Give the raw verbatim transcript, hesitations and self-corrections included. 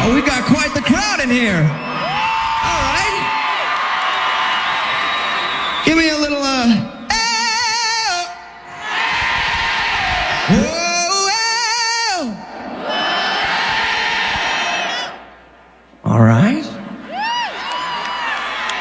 Oh, we got quite the crowd in here. All right. Give me a little, uh... Whoa.